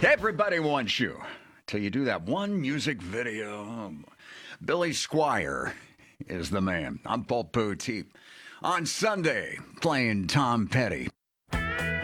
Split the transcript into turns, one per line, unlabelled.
Everybody wants you till you do that one music video. Billy Squire is the man. I'm Paul Poteet. On Sunday, playing Tom Petty.